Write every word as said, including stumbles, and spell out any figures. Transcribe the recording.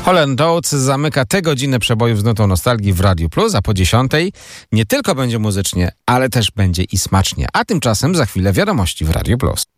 Holland Oates zamyka tę godzinę przebojów z nutą nostalgii w Radiu Plus, a po dziesiątej nie tylko będzie muzycznie, ale też będzie i smacznie. A tymczasem za chwilę wiadomości w Radiu Plus.